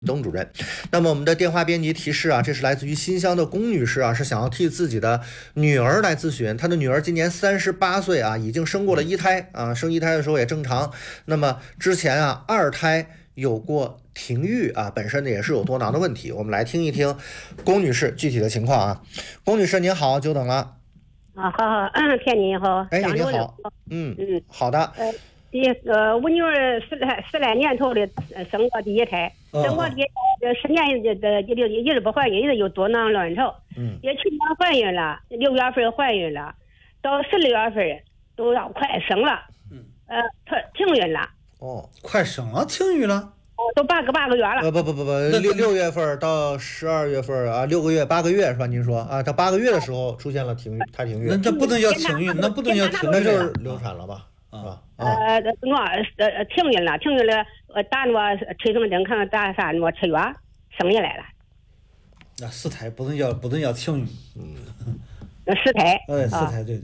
邓主任，那么我们的电话编辑提示啊，这是来自于新乡的龚女士啊，是想要替自己的女儿来咨询。她的女儿今年38岁啊，已经生过了1胎啊，生1胎的时候也正常。那么之前啊，2胎有过停育啊，本身呢也是有多囊的问题。我们来听一听龚女士具体的情况啊。龚女士您好，久等了。 啊，好，天您好， 哎，您好，好的。 我女儿十来年头的生过第1胎，生过第1胎10年一直不怀孕，一直有多囊卵巢。也去年怀孕了，6月份怀孕了，到12月份都要快生了。停孕了。 哦，快生了，停孕了。 都8个月了。 不，6月份到12月份啊，6个月8个月是吧？您说啊，到8个月的时候出现了停孕， 那这不能叫停孕，那不能叫停孕， 那就是流产了吧？ 停孕了，打催生针，看看打啥吃药，生下来了。 那4胎不能叫停孕。 4胎。 4胎，对。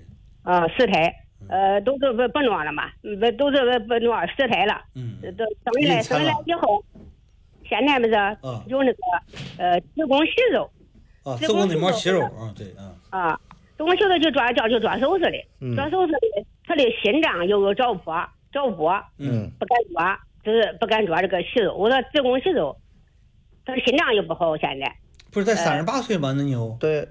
4胎。都是不弄了嘛，都是不弄4胎了。都生下来以后，现在不是有那个子宫息肉。 子宫内膜息肉，对。 子宫息肉就抓手似的，抓手似的，他的心脏又有着迫，不敢抓，就是不敢抓这个息肉。我说子宫息肉，他的心脏又不好，现在。 不是在38岁吗？那你有？ 对。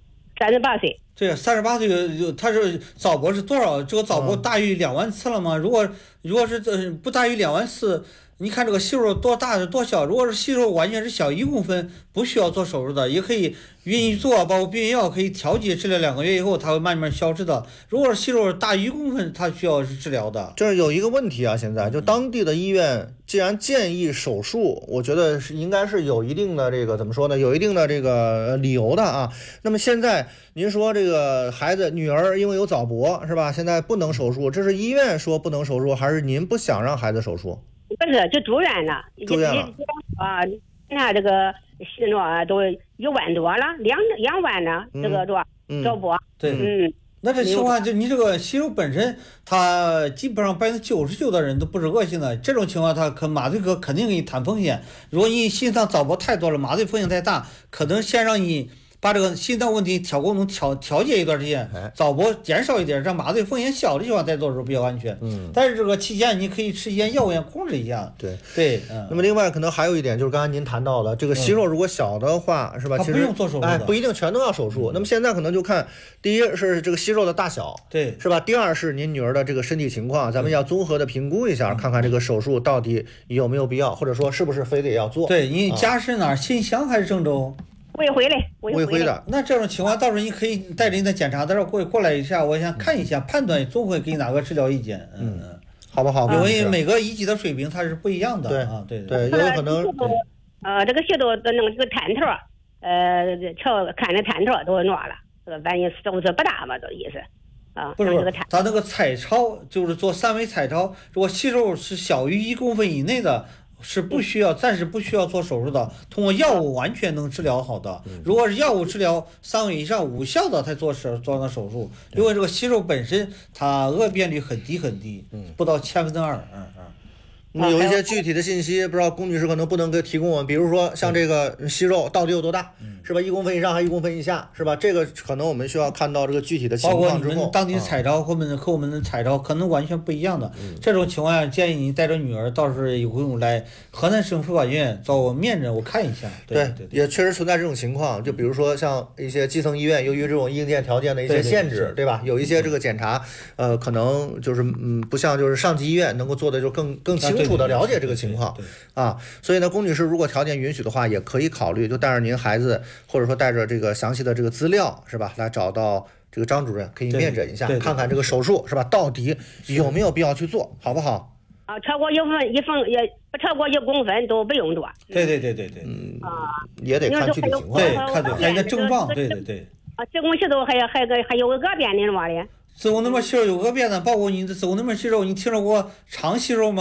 38岁。 对，38岁他是早搏是多少？这个早搏大于2万次了吗？如果是不大于2万次，你看这个息肉多大多小？如果是息肉完全是小1公分，不需要做手术的，也可以孕一做，包括避孕药可以调节治疗2个月以后，它会慢慢消失的。如果是息肉大于1公分，它需要是治疗的。 这有一个问题啊，现在就当地的医院既然建议手术，我觉得应该是有一定的这个怎么说呢？有一定的这个理由的啊。那么现在您说这个孩子女儿因为有早搏是吧？现在不能手术，这是医院说不能手术，还是您不想让孩子手术？ 不是，就住院了。那这个息肉都1万多了，2万呢，这个早搏。 对。那这情况就你这个息肉本身，它基本上99%的人都不是恶性的，这种情况它麻醉科肯定给你谈风险。如果你心脏早搏太多了，麻醉风险太大，可能先让你把这个心脏问题调节一段时间，早搏减少一点，让麻醉风险小的情况再做的时候比较安全。但是这个期间你可以吃一些药物控制一下。对。 那么另外可能还有一点就是刚才您谈到的，这个息肉如果小的话，是吧？其实不用做手术不一定全都要手术。那么现在可能就看第一是这个息肉的大小， 对， 是吧？第二是您女儿的这个身体情况，咱们要综合的评估一下，看看这个手术到底有没有必要，或者说是不是非得要做。 对，你家是哪儿？新乡还是郑州？ 卫辉的。 那这种情况到时候你可以带着你的检查的时候过来一下，我想看一下判断，综合给你哪个治疗意见。 好不好？ 因为每个1级的水平它是不一样的。 对，有可能这个息肉的弄这个探头，看那探头都弄了，这个反正手术不大嘛，这意思。 不是，他那个彩超就是做3维彩超，如果息肉是小于1公分以内的，是暂时不需要做手术的，通过药物完全能治疗好的。如果是药物治疗3维以上无效的，才做那手术，因为这个息肉本身它恶变率很低，不到2/1000。 有一些具体的信息，不知道龚女士可能不能给提供我们，比如说像这个息肉到底有多大，是吧？1公分以上还是1公分以下，是吧？这个可能我们需要看到这个具体的情况之后， 包括你们当地彩超和我们的彩超可能完全不一样的。这种情况下，建议你带着女儿到时候有空来河南省妇产院找我面诊，我看一下。对， 也确实存在这种情况，就比如说像一些基层医院，由于这种硬件条件的一些限制，对吧？有一些这个检查，可能就是不像就是上级医院能够做的就更清楚的了解这个情况啊。所以呢，龚女士如果条件允许的话，也可以考虑就带着您孩子，或者说带着这个详细的这个资料，是吧？来找到这个张主任，可以面诊一下，看看这个手术是吧，到底有没有必要去做，好不好？ 超过也不超过1公分都不用做。 对。 也得看具体情况， 看一个症状，对。 子宫息肉还有个恶变的嘛的。 子宫内膜息肉有恶变的，包括你的子宫内膜息肉，你听说过肠息肉吗？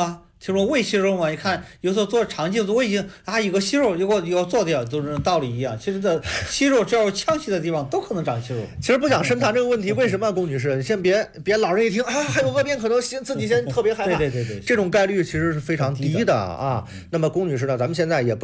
其实我胃息肉嘛，你看有时候做肠镜，我已经有个息肉，就要做掉，都是道理一样。其实这息肉只要呛气的地方都可能长息肉。 其实不想深谈这个问题，为什么龚女士？你先别老人一听还有恶变，可能自己先特别害怕。 对， 这种概率其实是非常低的啊。那么龚女士呢，咱们现在也不